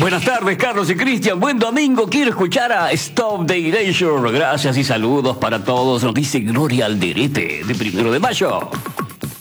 Buenas tardes, Carlos y Cristian. Buen domingo. Quiero escuchar a Stop the Erasure. Gracias y saludos para todos. Nos dice Gloria Alderete, de 1 de mayo.